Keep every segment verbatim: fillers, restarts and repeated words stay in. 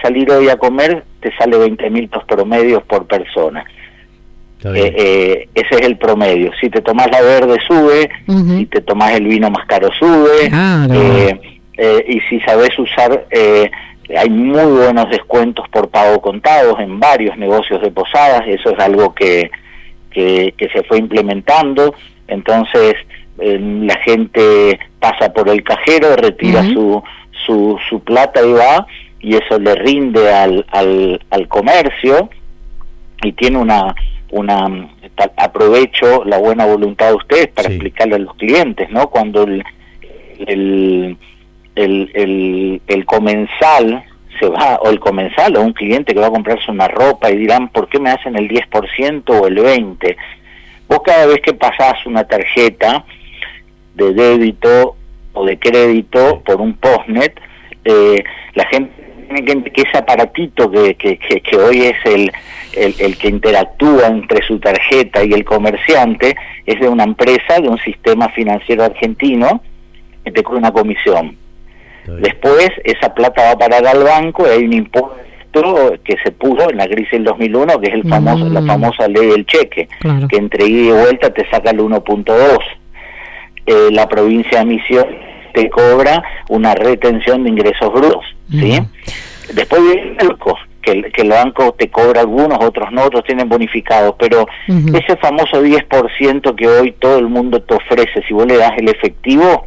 salir hoy a comer te sale veinte mil pesos promedios por persona. Eh, eh, ese es el promedio. Si te tomás la verde sube, uh-huh. si te tomás el vino más caro sube, claro. eh, eh, y si sabés usar, eh, hay muy buenos descuentos por pago contados en varios negocios de posadas. Eso es algo que, que, que se fue implementando. Entonces eh, la gente pasa por el cajero, retira uh-huh. su, su, su plata y va, y eso le rinde al, al, al comercio, y tiene una una aprovecho la buena voluntad de ustedes para sí. explicarle a los clientes, ¿no? Cuando el el, el el el comensal se va, o el comensal o un cliente que va a comprarse una ropa, y dirán, ¿por qué me hacen el diez por ciento o el veinte por ciento? Vos cada vez que pasás una tarjeta de débito o de crédito por un postnet, eh, la gente tiene que ese aparatito que, que, que, que hoy es el, el, el que interactúa entre su tarjeta y el comerciante, es de una empresa, de un sistema financiero argentino, que te cobra una comisión. Después esa plata va a parar al banco, y hay un impuesto que se puso en la crisis del dos mil uno, que es el famoso, mm. la famosa ley del cheque, claro. que entre ida y vuelta te saca el uno punto dos. Eh, la provincia de Misiones te cobra una retención de ingresos brutos, ¿sí? Uh-huh. Después viene el banco, que el, que el banco te cobra algunos, otros no, otros tienen bonificados, pero uh-huh. ese famoso diez por ciento que hoy todo el mundo te ofrece, si vos le das el efectivo,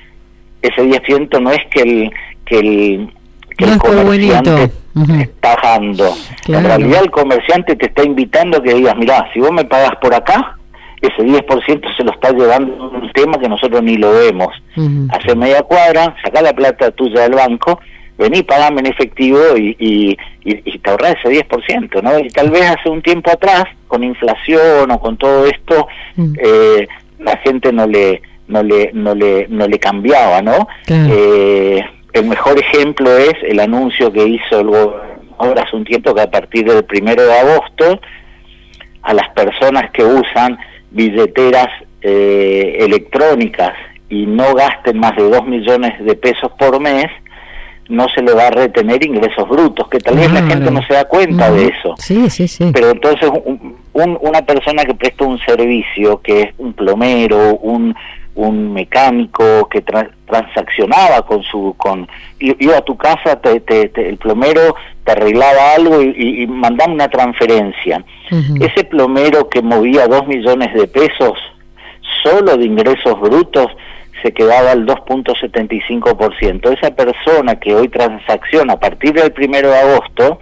ese diez por ciento no es que el que el, que no el comerciante uh-huh. está dando. Claro. En realidad el comerciante te está invitando a que digas, mirá, si vos me pagás por acá, ese diez por ciento se lo está llevando un tema que nosotros ni lo vemos. Uh-huh. Hace media cuadra, sacá la plata tuya del banco, vení, pagame en efectivo y, y, y, y te ahorrás ese diez por ciento, ¿no? Y tal vez hace un tiempo atrás, con inflación o con todo esto, uh-huh. eh, la gente no le no le no le no le cambiaba, ¿no? Uh-huh. Eh, el mejor ejemplo es el anuncio que hizo el gobernador ahora hace un tiempo, que a partir del primero de agosto a las personas que usan billeteras eh, electrónicas y no gasten más de dos millones de pesos por mes, no se le va a retener ingresos brutos, que tal vez claro. la gente no se da cuenta uh-huh. de eso. Sí, sí, sí. Pero entonces un, un, una persona que presta un servicio, que es un plomero, un un mecánico que tra- transaccionaba con su con iba a tu casa, te, te, te, el plomero te arreglaba algo y, y, y mandaba una transferencia. Uh-huh. Ese plomero que movía dos millones de pesos solo de ingresos brutos se quedaba al dos punto setenta y cinco por ciento. Esa persona que hoy transacciona a partir del primero de agosto,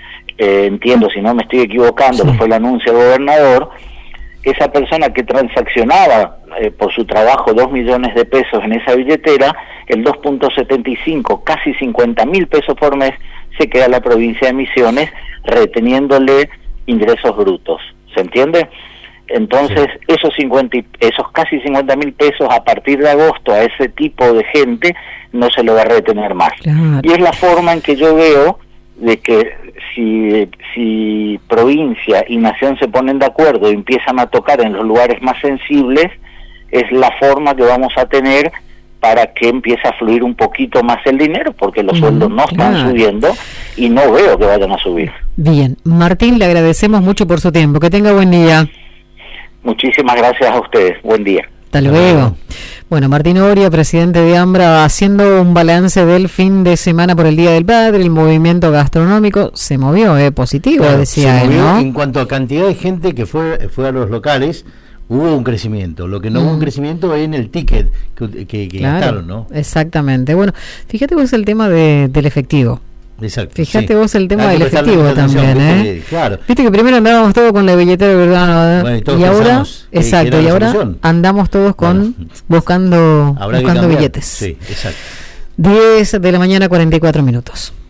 eh, entiendo, si no me estoy equivocando, sí. que fue el anuncio del gobernador, esa persona que transaccionaba eh, por su trabajo dos millones de pesos en esa billetera, el dos punto setenta y cinco, casi cincuenta mil pesos por mes, se queda a la provincia de Misiones reteniéndole ingresos brutos. ¿Se entiende? Entonces, sí. esos cincuenta, esos casi cincuenta mil pesos a partir de agosto a ese tipo de gente no se lo va a retener más. Claro. Y es la forma en que yo veo de que si, si provincia y nación se ponen de acuerdo y empiezan a tocar en los lugares más sensibles, es la forma que vamos a tener para que empiece a fluir un poquito más el dinero, porque los mm, sueldos no están claro. subiendo y no veo que vayan a subir. Bien, Martín, le agradecemos mucho por su tiempo. Que tenga buen día. Muchísimas gracias a ustedes. Buen día. Hasta luego. Bueno, Martín Oria, presidente de AMBRA, haciendo un balance del fin de semana por el Día del Padre. El movimiento gastronómico se movió, eh, positivo, claro, decía se él, movió, ¿no? En cuanto a cantidad de gente que fue, fue a los locales, hubo un crecimiento. Lo que no mm. hubo un crecimiento es en el ticket que, que, que claro, gastaron, ¿no? Exactamente. Bueno, fíjate vos el tema de, del efectivo. Exacto. Fíjate sí. vos el tema Hay del efectivo también, ¿eh? Que, claro. Viste que primero andábamos todos con la billetera, ¿verdad? Bueno, y, y ahora, que, exacto, que y ahora solución. andamos todos con bueno, buscando buscando billetes. Sí, exacto. diez de la mañana, cuarenta y cuatro minutos.